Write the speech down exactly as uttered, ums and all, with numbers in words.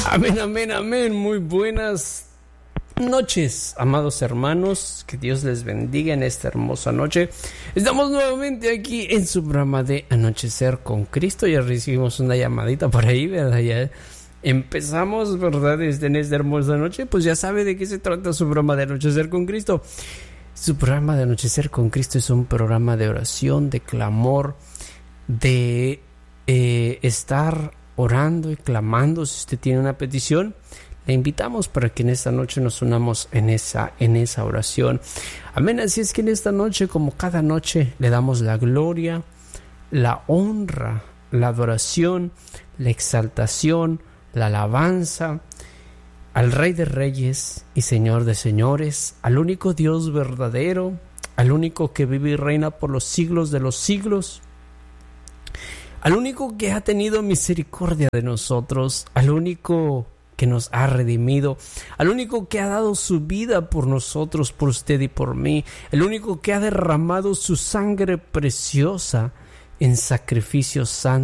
Amén, amén, amén. Muy buenas noches, amados hermanos. Que Dios les bendiga en esta hermosa noche. Estamos nuevamente aquí en su programa de Anochecer con Cristo. Ya recibimos una llamadita por ahí, ¿verdad? Ya empezamos, ¿verdad? Desde en esta hermosa noche. Pues ya sabe de qué se trata su programa de Anochecer con Cristo. Su programa de Anochecer con Cristo es un programa de oración, de clamor, de eh, estar orando y clamando. Si usted tiene una petición, le invitamos para que en esta noche nos unamos en esa, en esa oración. Amén. Así es que en esta noche, como cada noche, le damos la gloria, la honra, la adoración, la exaltación, la alabanza al Rey de Reyes y Señor de Señores, al único Dios verdadero, al único que vive y reina por los siglos de los siglos, al único que ha tenido misericordia de nosotros, al único que nos ha redimido, al único que ha dado su vida por nosotros, por usted y por mí, el único que ha derramado su sangre preciosa en sacrificio santo